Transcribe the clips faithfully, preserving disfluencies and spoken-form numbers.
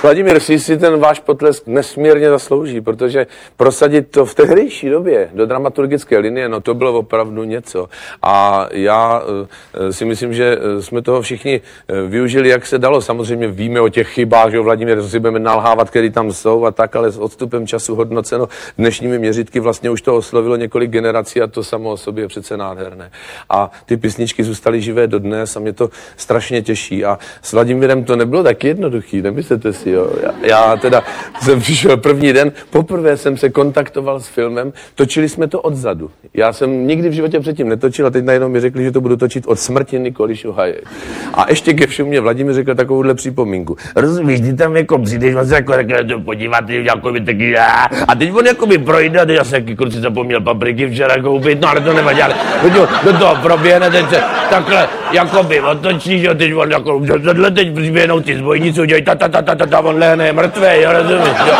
Vladimír si si ten váš potlesk nesmírně zaslouží, protože prosadit to v tehdejší době do dramaturgické linie, no to bylo opravdu něco. A já e, si myslím, že jsme toho všichni využili, jak se dalo. Samozřejmě víme o těch chybách, že Vladimír si budeme nalhávat, které tam jsou a tak, ale s odstupem času hodnoceno dnešními měřítky vlastně už to oslovilo několik generací a to samo o sobě je přece nádherné. A ty písničky zůstaly živé dodnes a mě to strašně těší. A s Vladimírem to nebylo tak jednoduchý, nemyslete si, jo. Já, já teda jsem přišel první den, poprvé jsem se kontaktoval s filmem, točili jsme to odzadu. Já jsem nikdy v životě předtím netočil a teď najednou mi řekli, že to budu točit od smrti Nikoli Šuhaje. A ještě ke všemu mě Vladimír řekl takovouhle připomínku. Rozumíš, ty tam jako přijdeš, vlastně jako takhle to podívat, jako by taky, a teď on jako by projde, a teď já se jaký kluci zapomněl papriky včera koupit, no ale to nevadí, ale do toho proběhne, teď se takhle jako by otočíš, a teď on jako, tohle teď přiběhnou ty zbojníci, udělají ta ta ta ta ta ta, on lehne, je mrtvej, jo, rozumíš, jo.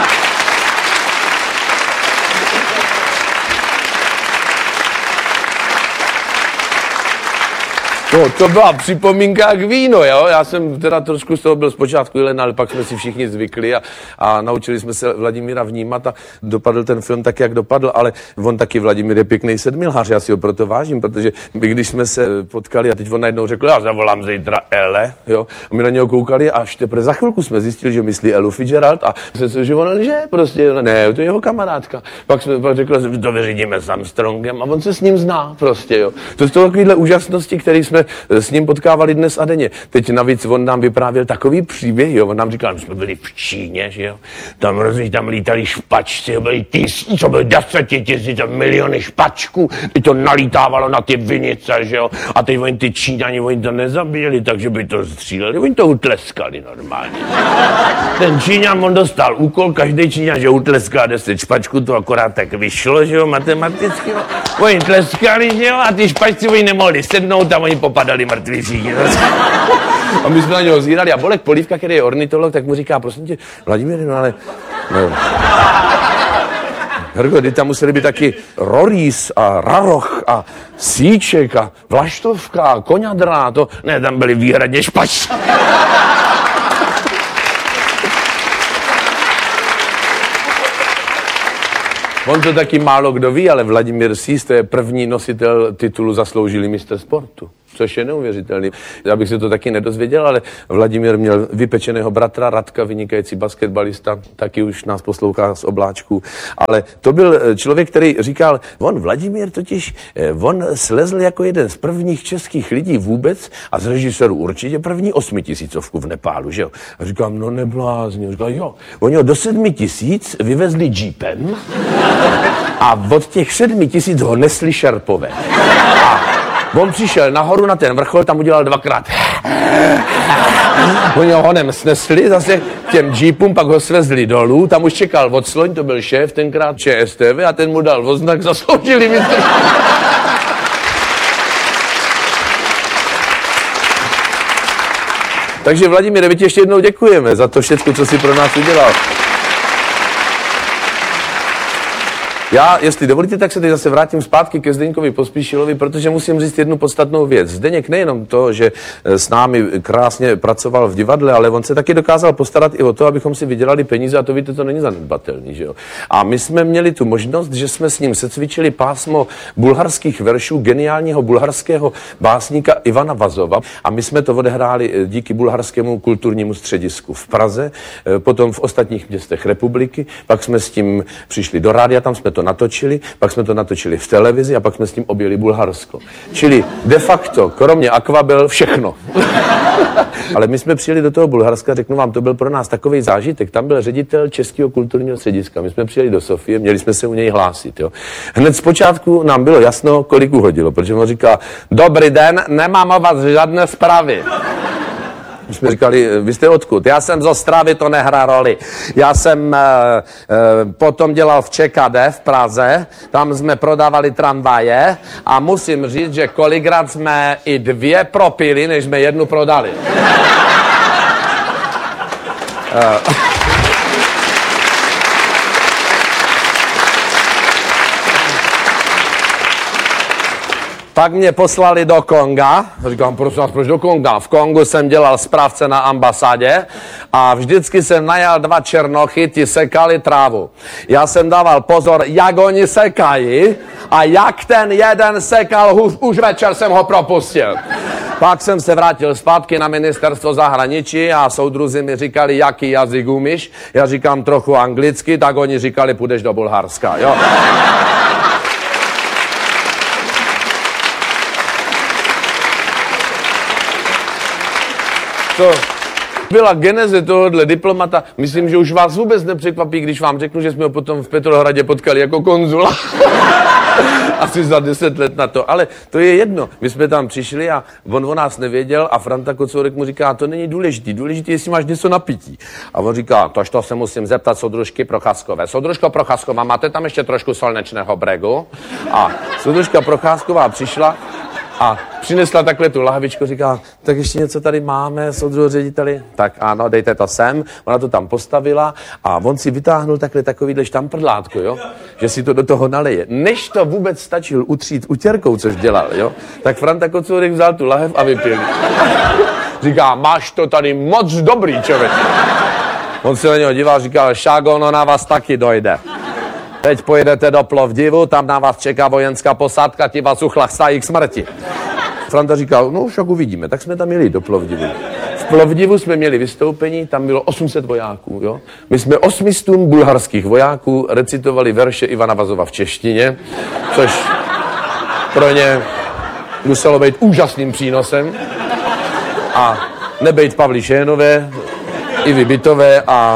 No, to byla připomínka k víno, jo? Já jsem teda trošku z toho byl zpočátku jilen, ale pak jsme si všichni zvykli a, a naučili jsme se Vladimíra vnímat a dopadl ten film tak, jak dopadl, ale on taky Vladimír je pěkný sedmilhář, já si ho proto vážím, protože my, když jsme se potkali a teď on najednou řekl, já zavolám zítra Ele, jo? A my na něho koukali a až teprve za chvilku jsme zjistili, že myslí Elu Fitzgerald a se že on lže, prostě, ne, to je jeho kamarádka. Pak jsme pak řekli, že to vyřídíme s Armstrongem a on se s ním zná, prostě, jo. To jsou takovýhle úžasnosti, které jsme s ním potkávali dnes a denně. Teď navíc on nám vyprávěl takový příběh, jo, on nám říkal, že jsme byli v Číně, že jo, tam rozumíš, tam lítali špačci, byli tisíce, byli desetitisíce, miliony špačků, teď to nalítávalo na ty vinice, že jo, a teď oni ty Číňani, oni to nezabíjeli, takže by to stříleli, oni to utleskali normálně. Ten Číňan, on dostal úkol, každý Číňan, že utleská deset špačků, to akorát tak vyšlo, že jo, matematicky, no. Oni tleskali, že jo, a ty špačci oni nemohli sednout a oni popadali mrtví všichni. A my jsme na něho zírali a Bolek Polívka, který je ornitolog, tak mu říká, prosím tě, Vladimír, no ale... No. Hergo, ty tam museli být taky Rorís a Raroch a Síček a Vlaštovka a Koňadrá, to... Ne, tam byli výhradně špačci. On to taky málo kdo ví, ale Vladimír Sýs, to je první nositel titulu zasloužilý mistr sportu, což je neuvěřitelný. Já bych se to taky nedozvěděl, ale Vladimír měl vypečeného bratra Radka, vynikající basketbalista, taky už nás poslouchá z obláčků. Ale to byl člověk, který říkal, on Vladimír totiž, on slezl jako jeden z prvních českých lidí vůbec a z režisérů určitě první osmitisícovku v Nepálu, že jo. A říkám, no neblázni. Říkal, jo, oni ho do sedmi tisíc vyvezli jeepem a od těch sedmi tisíc ho nesli šerpové. A on přišel nahoru na ten vrchol, tam udělal dvakrát. Oni ho honem snesli zase k těm jeepům, pak ho svezli dolů, tam už čekal Vocloň, to byl šéf tenkrát ČSTV a ten mu dal oznak zasloužilý mistr. Takže Vladimíre, my ti ještě jednou děkujeme za to všechno, co jsi pro nás udělal. Já, jestli dovolíte, tak se teď zase vrátím zpátky ke Zdeňkovi Pospíšilovi, protože musím říct jednu podstatnou věc. Zdeněk nejenom to, že s námi krásně pracoval v divadle, ale on se taky dokázal postarat i o to, abychom si vydělali peníze a to víte, to není zanedbatelný, že jo. A my jsme měli tu možnost, že jsme s ním secvičili pásmo bulharských veršů geniálního bulharského básníka Ivana Vazova a my jsme to odehráli díky bulharskému kulturnímu středisku v Praze, potom v ostatních městech republiky, pak jsme s tím přišli do rádia, tam jsme to natočili, pak jsme to natočili v televizi a pak jsme s tím objeli Bulharsko. Čili de facto, kromě Aquabel, všechno. Ale my jsme přijeli do toho Bulharska, řeknu vám, to byl pro nás takový zážitek. Tam byl ředitel Českého kulturního střediska. My jsme přijeli do Sofie, měli jsme se u něj hlásit. Jo. Hned zpočátku nám bylo jasno, kolik uhodilo, protože on říká, dobrý den, nemám o vás žádné zprávy. My jsme říkali, vy jste odkud? Já jsem z Ostravy, to nehrá roli. Já jsem e, e, potom dělal v ČKD v Praze, tam jsme prodávali tramvaje a musím říct, že kolikrát jsme i dvě propili, než jsme jednu prodali. e, Pak mě poslali do Konga. Říkám, prosím vás, proč do Konga? V Kongu jsem dělal správce na ambasádě a vždycky jsem najal dva černochy, ti sekali trávu. Já jsem dával pozor, jak oni sekají a jak ten jeden sekal, už, už večer jsem ho propustil. Pak jsem se vrátil zpátky na ministerstvo zahraničí a soudruzi mi říkali, jaký jazyk umíš. Já říkám trochu anglicky, tak oni říkali, půjdeš do Bulharska, jo. To byla geneze tohohle diplomata. Myslím, že už vás vůbec nepřekvapí, když vám řeknu, že jsme ho potom v Petrohradě potkali jako konzula. Asi za deset let na to. Ale to je jedno. My jsme tam přišli a on o nás nevěděl a Franta Kocourek mu říká, to není důležitý. Důležitý, jestli máš něco na pití. A on říká, tož to se musím zeptat soudružky Procházkové. Soudružko Procházková, máte tam ještě trošku solnečného bregu? A soudružka Procházková přišla a přinesla takhle tu lahvičku, říká, tak ještě něco tady máme, soudruhu řediteli? Tak ano, dejte to sem. Ona to tam postavila a on si vytáhnul takhle takovýhle štamprlátko, jo? Že si to do toho naleje. Než to vůbec stačil utřít utěrkou, což dělal, jo? Tak Franta Kocourek vzal tu lahev a vypil. Říká, máš to tady moc dobrý, člověk. On se na něho díval, říkal, Šágo, no na vás taky dojde. Teď pojedete do Plovdivu, tam na vás čeká vojenská posádka, ti vás uchlastají k smrti. Franta říkal, no však uvidíme, tak jsme tam jeli do Plovdivu. V Plovdivu jsme měli vystoupení, tam bylo osm set vojáků, jo. My jsme osmistům bulharských vojáků recitovali verše Ivana Vazova v češtině, což pro ně muselo být úžasným přínosem. A nebejt Pavly Šénové, Ivy Bytové a...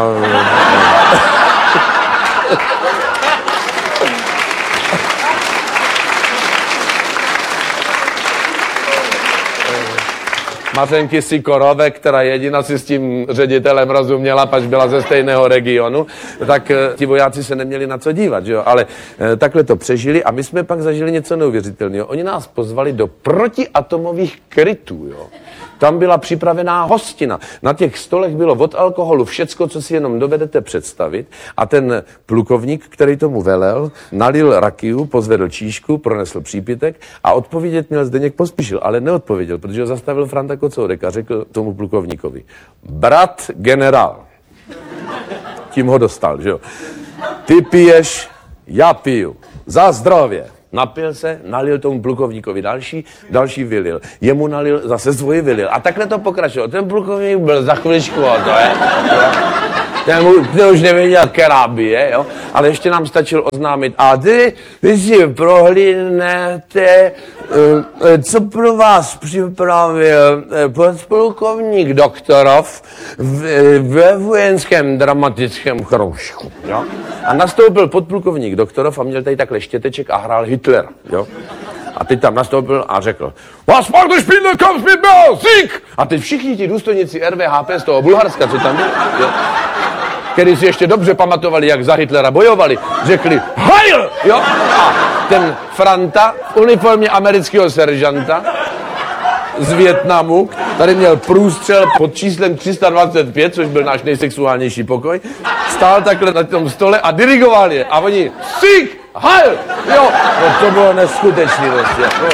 Mařenky Sikorové, která jediná si s tím ředitelem rozuměla, pač byla ze stejného regionu, tak ti vojáci se neměli na co dívat, že jo? Ale e, takhle to přežili a my jsme pak zažili něco neuvěřitelného. Oni nás pozvali do protiatomových krytů, jo? Tam byla připravená hostina. Na těch stolech bylo od alkoholu všecko, co si jenom dovedete představit. A ten plukovník, který tomu velel, nalil rakiu, pozvedl číšku, pronesl přípitek a odpovědět měl Zdeněk Pospíšil, ale neodpověděl, protože ho zastavil Franta Kocourek a řekl tomu plukovníkovi, brat generál. Tím ho dostal, že jo. Ty piješ, já piju. Za zdrově. Napil se, nalil tomu plukovníkovi další, další vylil. Jemu nalil, zase svoji vylil. A takhle to pokračovalo. Ten plukovník byl za chviličku, a to je. Ten, ten už nevěděl, která bije, jo. Ale ještě nám stačil oznámit, a ty, vy si prohlídnete, co pro vás připravil podplukovník Doktorov ve vojenském dramatickém kroužku, jo. A nastoupil podplukovník Doktorov a měl tady takhle štěteček a hrál Hitler, jo. A teď tam nastoupil a řekl, was macht der Spielerkampf mit mir? Sieg! A teď všichni ti důstojníci R V H P z toho Bulharska, co tam byli, jo, který si ještě dobře pamatovali, jak za Hitlera bojovali, řekli Heil! Jo? A ten Franta v uniformě amerického seržanta z Vietnamu, tady měl průstřel pod číslem tři sta dvacet pět, což byl náš nejsexuálnější pokoj, stál takhle na tom stole a dirigoval je. A oni Sieg! Heil! Jo? No to bylo neskutečný vlastně. No.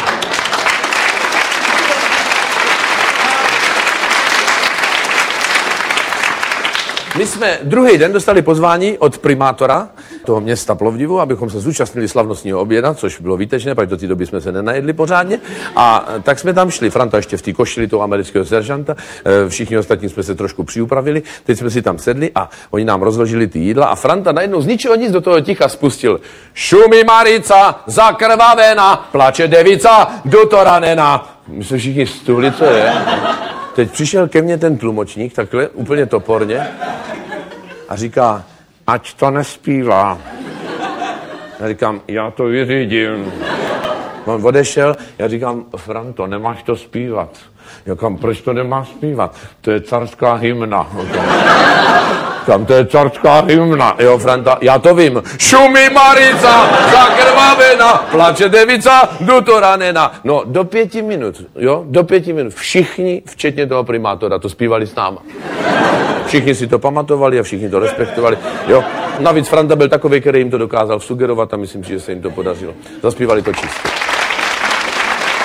My jsme druhý den dostali pozvání od primátora toho města Plovdivu, abychom se zúčastnili slavnostního oběda, což bylo výtečné, protože do té doby jsme se nenajedli pořádně. A tak jsme tam šli, Franta ještě v té košili toho amerického seržanta, všichni ostatní jsme se trošku přiupravili, teď jsme si tam sedli a oni nám rozložili ty jídla a Franta najednou z ničeho nic do toho ticha spustil. Šumí Marica, zakrvavená, plače devica, jdu to ranená. My jsme všichni stůli, co je? Teď přišel ke mně ten tlumočník, takhle, úplně toporně, a říká, ať to nespívá. Já říkám, já to vyřídím. On odešel, já říkám, Franto, nemáš to zpívat. Já říkám, proč to nemáš zpívat? To je carská hymna. Říkám, to je carská hymna. Jo, Franta, já to vím. Šumí Marica, zakrvavena, plače devica, jdu to ranena. No, do pěti minut, jo, do pěti minut. Všichni, včetně toho primátora, to zpívali s náma. Všichni si to pamatovali a všichni to respektovali, jo. Navíc Franta byl takový, který jim to dokázal sugerovat a myslím si, že se jim to podařilo. Zaspívali to čistě.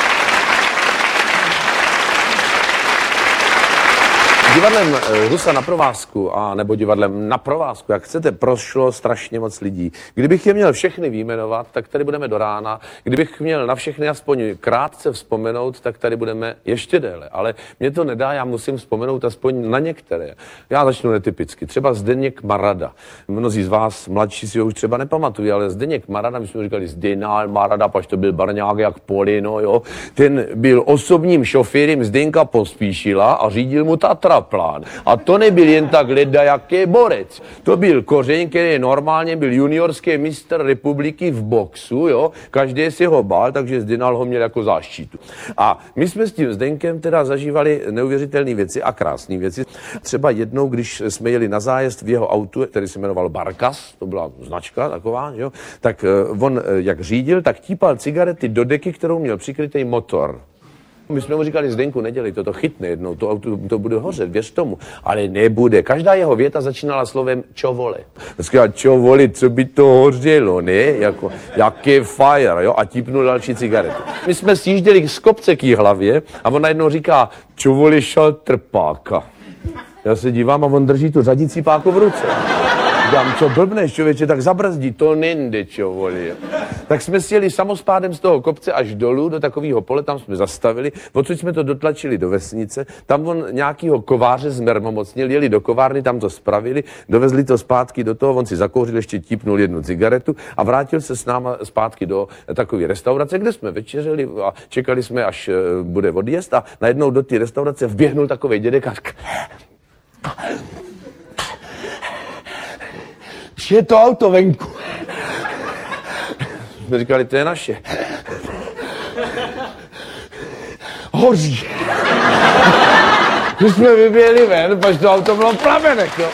Divadlem Husa na provázku, a nebo divadlem na provázku, jak chcete, prošlo strašně moc lidí. Kdybych je měl všechny vyjmenovat, tak tady budeme do rána. Kdybych měl na všechny aspoň krátce vzpomenout, tak tady budeme ještě déle. Ale mě to nedá, já musím vzpomenout aspoň na některé. Já začnu netypicky. Třeba Zdeněk Marada. Mnozí z vás mladší si ho už třeba nepamatují, ale Zdeněk Marada, my jsme říkali Zdenal Marada, pač to byl barňák jak Polino, jo. Ten byl osobním šoférem Zdenka Pospíšila a řídil mu Tatraplán. A to nebyl jen tak ledajaký borec. To byl Kořeň, který normálně byl juniorský mistr republiky v boxu, jo. Každý si ho bál, takže Zdenal ho měl jako záštitu. A my jsme s tím Zdenkem teda zažívali neuvěřitelné věci a krásné věci. Třeba jednou, když jsme jeli na zájezd v jeho autu, který se jmenoval Barkas, to byla značka taková, jo, tak on, jak řídil, tak típal cigarety do deky, kterou měl přikrytý motor. My jsme mu říkali, Zdenku, nedělej to, to chytne jednou, to auto to bude hořet, věř tomu. Ale nebude. Každá jeho věta začínala slovem čo vole. Říkal, čo vole, co by to hořelo, ne? Jako, jaké fire, jo? A típnul další cigaretu. My jsme sjížděli z kopce k jí hlavě a on najednou říká, čo vole šal trpáka. Já se dívám a on drží tu řadící páku v ruce. Říkám, co blbneš, člověče, tak zabrzdí, to nejde, čo volí. Tak jsme sjeli samospádem z toho kopce až dolů do takového pole, tam jsme zastavili, odsud jsme to dotlačili do vesnice, tam on nějakýho kováře zmermomocnil, jeli do kovárny, tam to spravili, dovezli to zpátky do toho, on si zakouřil, ještě típnul jednu cigaretu a vrátil se s náma zpátky do takové restaurace, kde jsme večeřili a čekali jsme, až bude odjezd a najednou do té restaurace vběhnul takovej dědek a je to auto venku. Jsme říkali, to je naše. Hoří. My jsme vyběhli ven, protože to auto bylo plamenek, jo.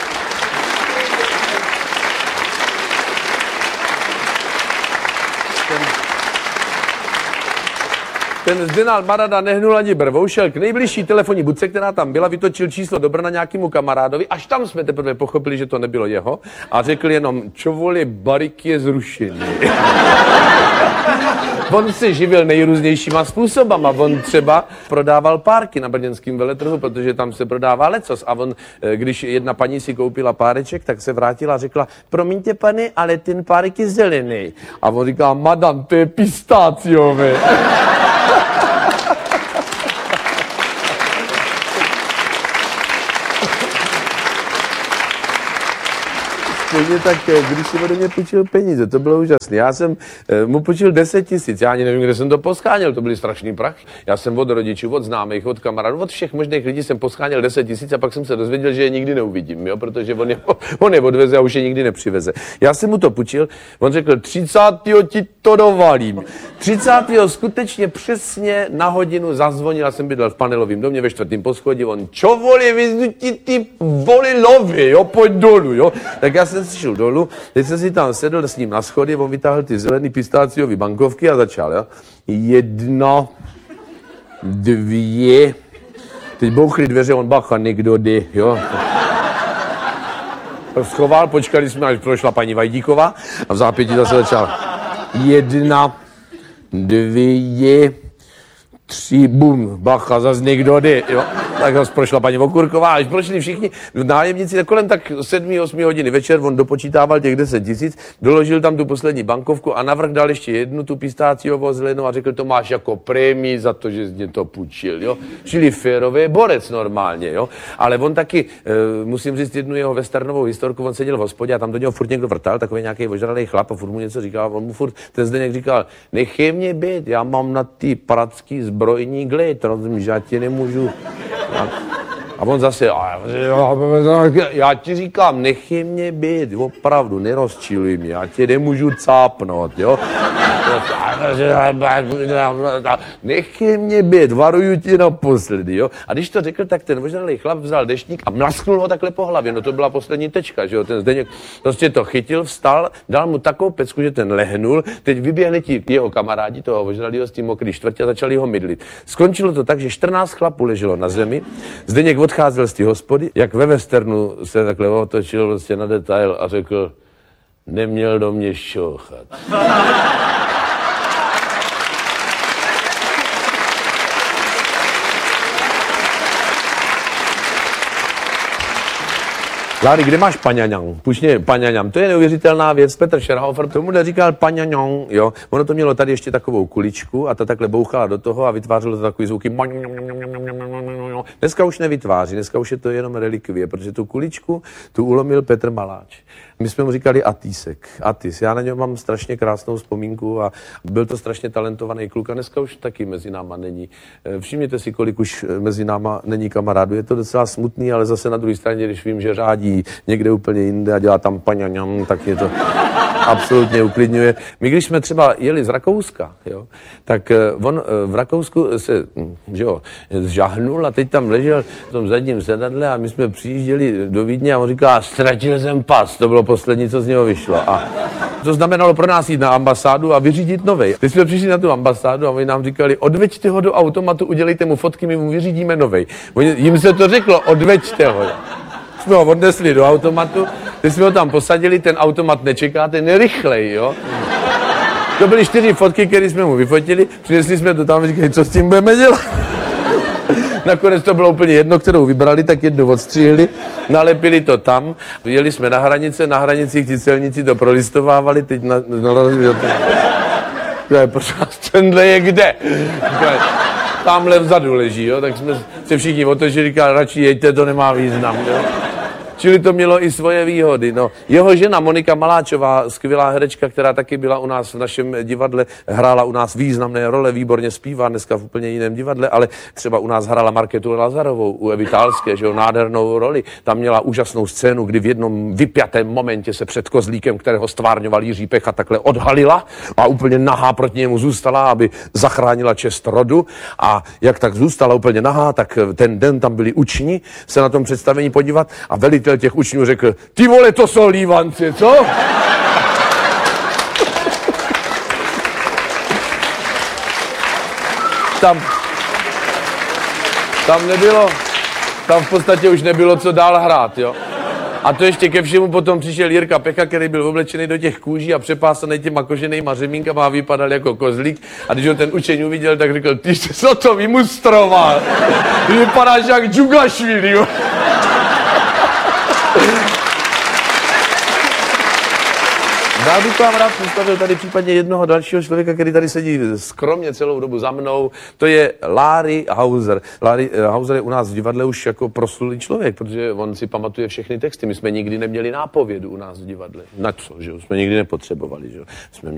Ten Zdenal Marada nehnul ani brvou, šel k nejbližší telefonní budce, která tam byla, vytočil číslo do Brna nějakému kamarádovi, až tam jsme teprve pochopili, že to nebylo jeho a řekl jenom, čo voli, barik je zrušený. On si živil nejrůznějšíma způsobama. On třeba prodával párky na brněnském veletrhu, protože tam se prodává lecos. A on, když jedna paní si koupila páreček, tak se vrátila a řekla, promiňte pane, ale ten párek je zelený. A on říká, madam, to je pistáciové. Stejně tak, když si ode mě půjčil peníze, to bylo úžasné. Já jsem mu půjčil deset tisíc, já ani nevím, kde jsem to poscháněl, to byly strašný prach. Já jsem od rodičů, od známých, od kamarádů, od všech možných lidí jsem poscháněl deset tisíc a pak jsem se dozvěděl, že je nikdy neuvidím, jo, protože on je, on je odveze a už je nikdy nepřiveze. Já jsem mu to půjčil, on řekl, třicátého ti to dovalím. třicátého skutečně přesně na hodinu zazvonil, já jsem bydlel v panelovém domě ve čtvrtém poschodí, on, čo voli, vyzdu ti ty voli lovy, jo, pojď dolů, jo. Tak já jsem šel dolů, teď jsem si tam sedl s ním na schody, on vytáhl ty zelený pistáciový bankovky a začal, jo. Jedna, dvě, teď bouchly dveře, on bacha, někdo jde, jo. Schoval, počkali jsme, až prošla paní Vajdíková a v zápětí zase začal. Jedna, dvě, tři, bum, bacha, zase někdo jde, jo. Tak zase prošla paní Okurková, až prošli všichni nájemníci, kolem tak sedm osm hodiny večer, on dopočítával těch deset tisíc, doložil tam tu poslední bankovku a navrch dal ještě jednu tu pistáciovou zelenou a řekl, to máš jako prémii za to, že jsi mě to půjčil, jo. Čili férový borec normálně, jo. Ale on taky, e, musím říct jednu jeho westernovou historku, on seděl v hospodě a tam do něho furt někdo vrtal, takový nějaký ožralý chlap a furt mu něco říkal, on mu furt, ten Zdeněk říkal, nechej mě být, já mám na ty pracký zbrojní glejt, rozumíš, já tě nemůžu. A on zase, já ti říkám, nechy mě být, opravdu, nerozčiluj mě, já tě nemůžu cápnout, jo. Nechy mě být, varuju ti naposledy, jo. A když to řekl, tak ten možná chlap vzal deštník a mlasknul ho takhle po hlavě, no to byla poslední tečka, že jo. Ten Zdeněk prostě to chytil, vstal, dal mu takovou pecku, že ten lehnul, teď vyběhli ti jeho kamarádi toho možnalýho s tím mokrý čtvrtě a začali ho mydlit. Skončilo to tak, že čtrnáct chlapů leželo na zemi, Zdeněk odcházel z té hospody, jak ve westernu se takhle otočil vlastně na detail a řekl, neměl do mě šouchat. Lári, kde máš paňaňang? Pušně paňaňang. To je neuvěřitelná věc. Petr Scherhofer tomu říkal paňaňang, jo. Ono to mělo tady ještě takovou kuličku a ta takhle bouchala do toho a vytvářelo to takový zvuky. Dneska už nevytváří, dneska už je to jenom relikvie, protože tu kuličku tu ulomil Petr Maláč. My jsme mu říkali Atísek. Atis. Já na něm mám strašně krásnou vzpomínku a byl to strašně talentovaný kluk a dneska už taky mezi náma není. Všimněte si, kolik už mezi náma není kamarádů. Je to docela smutný, ale zase na druhé straně, když vím, že řádí někde úplně jinde a dělá tam paňaňam, tak mě to absolutně uklidňuje. My, když jsme třeba jeli z Rakouska, jo, tak on v Rakousku se, že jo, zžahnul a teď tam ležel v tom zadním sedadle a my jsme přijížděli do Vídně a on říká, ztratil jsem pas, to bylo poslední, co z něho vyšlo. A to znamenalo pro nás jít na ambasádu a vyřídit novej. Teď jsme přišli na tu ambasádu a oni nám říkali, odveďte ho do automatu, udělejte mu fotky, my mu vyřídíme novej. Oni, jim se to řeklo, odveďte ho. Jsme ho odnesli do automatu, teď jsme ho tam posadili, ten automat nečeká, ten je rychlej, jo. To byly čtyři fotky, které jsme mu vyfotili, přinesli jsme to tam a říkali, co s tím budeme dělat. Nakonec to bylo úplně jedno, kterou vybrali, tak jednu odstřihli, nalepili to tam, jeli jsme na hranice, na hranicích ti celníci to prolistovávali, teď na, narazili do toho. Říkali, prosím vás, tenhle je kde? Říkali, tamhle vzadu leží, jo, tak jsme se všichni otočili, říkali, radši jeďte, to nemá význam, jo. Čili to mělo i svoje výhody. No. Jeho žena Monika Maláčová, skvělá herečka, která taky byla u nás v našem divadle, hrála u nás významné role, výborně zpívá, dneska v úplně jiném divadle, ale třeba u nás hrála Markétu Lazarovou u Evy Thalské, že jo, nádhernou roli. Tam měla úžasnou scénu, kdy v jednom vypjatém momentě se před kozlíkem, kterého stvárňoval Jiří Pecha, takhle odhalila a úplně nahá proti němu zůstala, aby zachránila čest rodu. A jak tak zůstala úplně nahá, tak ten den tam byli učni se na tom představení podívat a velitel těch učňů řekl, ty vole, to jsou lívanci, co? Tam, tam nebylo, tam v podstatě už nebylo co dál hrát, jo. A to ještě ke všemu potom přišel Jirka Pecha, který byl oblečený do těch kůží a přepásaný těma koženýma řemínkama a vypadal jako kozlík. A když ho ten učeň uviděl, tak řekl, ty jsi se to vymustroval. Ty vypadáš jak Džugašvili, jo. Já bych vám rád představil tady případně jednoho dalšího člověka, který tady sedí skromně celou dobu za mnou. To je Lári Hauser. Lári Hauser je u nás v divadle už jako proslulý člověk, protože on si pamatuje všechny texty. My jsme nikdy neměli nápovědu u nás v divadle. Na co, že jo? Jsme nikdy nepotřebovali, že jo? Jsme